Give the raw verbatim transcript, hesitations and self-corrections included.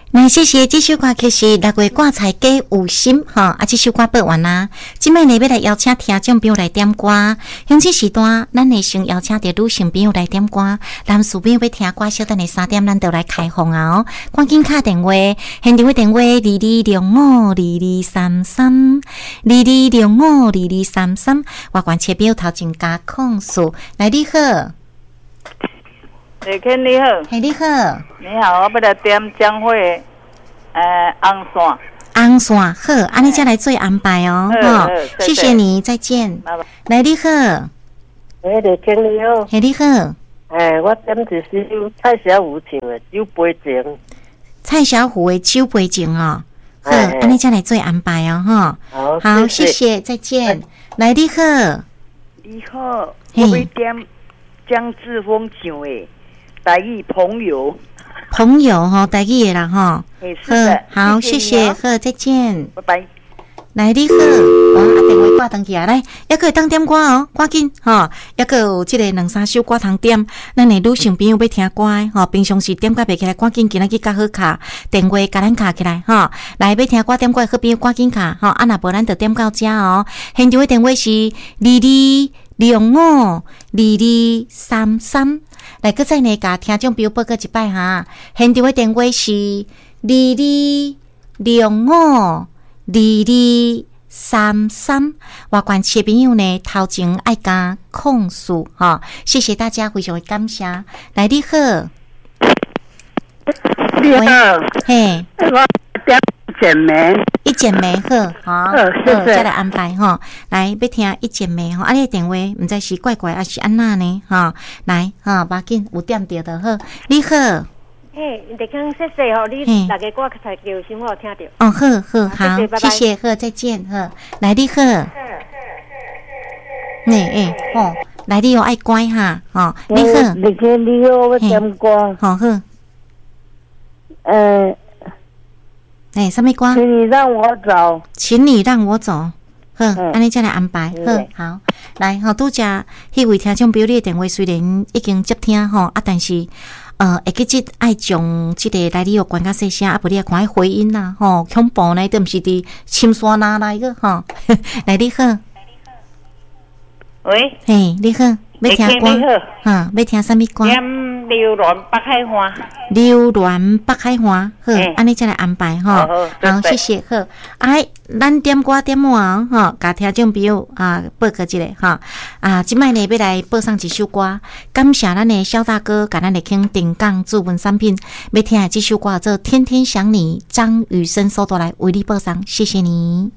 那谢谢这首歌，其实六月挂彩给有心哈，啊，这首歌播完啦。今摆呢要来邀请听众朋友来点歌，向这时段咱会先邀请到女性朋友来点歌，男士朋友要听歌，小等下三点咱就来开放啊！哦，赶紧打电话，现场的电话二二六五二二三三，二二六五二二三三。我管切表头前加控诉，来你好。 李肯你好， 嘿你好， 你好，我要来点江惠，呃，红线， 红线好，安尼才来做安排哦，哈，谢谢你，再见。来你好， 哎，李肯你好， 嘿你好， 哎，我点一首蔡小虎唱的《酒杯情》， 蔡小虎的《酒杯情》哦，好，安尼才来做安排哦，哈， 好， 好，谢谢，再见。来你好， 你好，我要点江志峰唱的。台语朋友， 朋友哈，台语的啦哈， 好， 好，谢谢，好，再见， 拜拜。 来，你好，哇，啊，电话挂登起啊，来，还可以当点歌哦，赶紧哈，还可有这个两三首歌通点，咱的女性朋友要听歌的哈，平常时点歌袂起来，赶紧今仔日加好卡，电话甲咱卡起来哈，来要听歌点歌好朋友赶紧卡哈，啊若无咱就点到遮哦，现场的电话是二二六五二二三三。来，搁再呢，甲听众朋友报告一摆哈。现场的电话是二二六五二二三三。外观切朋友呢，头前爱加控诉哈，谢谢大家，非常的感谢。来，你好， 你好， 嘿， 我点一剪梅， 一剪梅好，好，好，再来安排哈。来，要听一剪梅哈，啊，你电话唔知是怪怪还是安那呢哈？来哈，把紧有点着就好。你好， 嘿，你刚谢谢吼，你大家歌才叫先我听到。 哦，好好好，谢谢，好，再见，好，来你好，呢诶，吼，来你要爱乖哈，哦，你好， 你听你好，我点歌， 好好， 呃。 哎，什么歌？ 请你让我走， 请你让我走。好，安尼再来安排。好，好，来，吼，拄则迄位听众朋友的电话虽然已经接听吼，啊，但是呃，会记即爱将即个来你有关较细声，啊，不你看回音啦，吼，恐怖呢，都毋是伫深山哪来个吼。来，你好， 喂， 嘿，你好，要听歌？哈，要听什么歌？ 流鸾北海花， 流鸾北海花，好，安尼再来安排哈。好，谢谢，好，哎，咱点歌点完哈，甲听众朋友啊报告一下哈。啊，即摆呢要来播上一首歌，感谢咱的肖大哥，甲咱的肯定港资本产品，要听的这首歌叫做《天天想你》，张雨生所带来为你播上，谢谢你。